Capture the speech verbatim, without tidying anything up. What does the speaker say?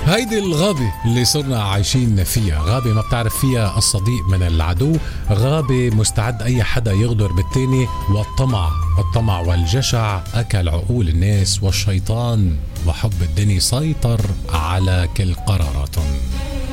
هيدي الغابة اللي صرنا عايشين فيها، غابة ما بتعرف فيها الصديق من العدو، غابة مستعد أي حدا يغدر بالتاني، والطمع الطمع والجشع أكل عقول الناس، والشيطان وحب الدنيا سيطر على كل قراراتهم.